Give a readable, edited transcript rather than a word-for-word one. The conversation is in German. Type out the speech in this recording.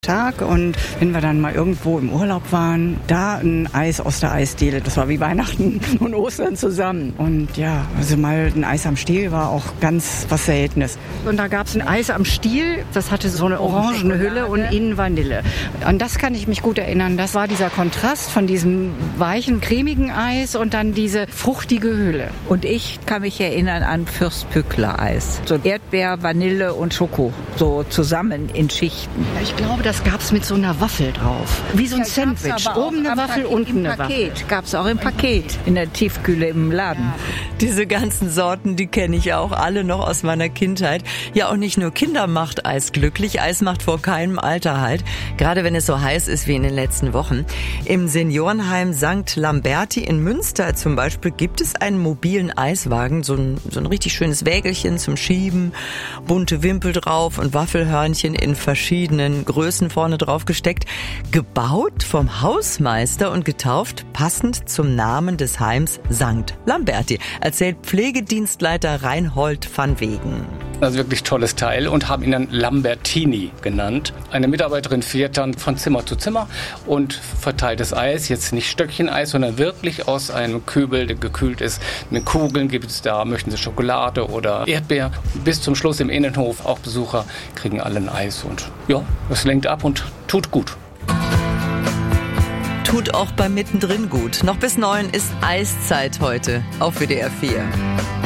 Tag. Und wenn wir dann mal irgendwo im Urlaub waren, da ein Eis aus der Eisdiele. Das war wie Weihnachten und Ostern zusammen. Und ja, also mal ein Eis am Stiel war auch ganz was Seltenes. Und da gab es ein Eis am Stiel, das hatte so eine orangene Hülle und innen Vanille. An das kann ich mich gut erinnern. Das war dieser Kontrast von diesem weichen, cremigen Eis und dann diese fruchtige Hülle. Und ich kann mich erinnern an Fürst-Pückler-Eis. So Erdbeer, Vanille und Schoko, so zusammen in Schichten. Ich glaube, das gab es mit so einer Waffel drauf. Wie so ein Sandwich. Oben eine Waffel, unten eine Waffel. Gab es auch im Paket, in der Tiefkühle im Laden. Diese ganzen Sorten, die kenne ich auch alle noch aus meiner Kindheit. Ja, und nicht nur Kinder macht Eis glücklich. Eis macht vor keinem Alter halt. Gerade wenn es so heiß ist wie in den letzten Wochen. Im Seniorenheim St. Lamberti in Münster zum Beispiel gibt es einen mobilen Eiswagen. So ein richtig schönes Wägelchen zum Schieben. Bunte Wimpel drauf und Waffelhörnchen in verschiedenen Größen vorne drauf gesteckt. Gebaut vom Hausmeister und getauft passend zum Namen des Heims St. Lamberti, erzählt Pflegedienstleiter Reinhold van Wegen. Also wirklich tolles Teil und haben ihn dann Lambertini genannt. Eine Mitarbeiterin fährt dann von Zimmer zu Zimmer und verteilt das Eis, jetzt nicht Stöckcheneis, sondern wirklich aus einem Kübel, der gekühlt ist. Mit Kugeln gibt es da, möchten Sie Schokolade oder Erdbeer. Bis zum Schluss im Innenhof, auch Besucher kriegen alle ein Eis und ja, das lenkt ab und tut gut. Tut auch beim Mittendrin gut. Noch bis 9 ist Eiszeit heute auf WDR 4.